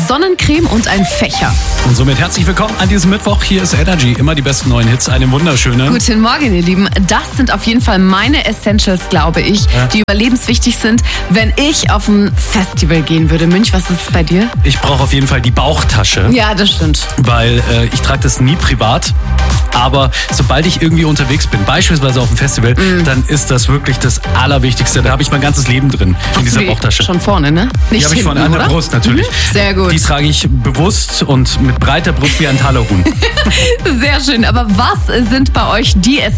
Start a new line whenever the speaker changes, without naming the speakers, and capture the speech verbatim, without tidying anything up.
Sonnencreme und ein Fächer.
Und somit herzlich willkommen an diesem Mittwoch. Hier ist Energy. Immer die besten neuen Hits. Einen wunderschönen.
Guten Morgen, ihr Lieben. Das sind auf jeden Fall meine Essentials, glaube ich,
Ja.
die überlebenswichtig sind, wenn ich auf ein Festival gehen würde. Münch, was ist es bei dir?
Ich brauche auf jeden Fall die Bauchtasche,
Ja, das stimmt.
weil äh, ich trage das nie privat. Aber sobald ich irgendwie unterwegs bin, beispielsweise auf dem Festival, dann ist das wirklich das Allerwichtigste. Da habe ich mein ganzes Leben drin in dieser
Die
Bauchtasche.
Schon vorne, ne? Nicht
Die habe ich
hinten,
vorne an der
oder?
Brust natürlich.
Mhm. Sehr gut.
Die trage ich bewusst und mit breiter Brust wie ein Talerhuhn.
Sehr schön. Aber was sind bei euch die Essentials?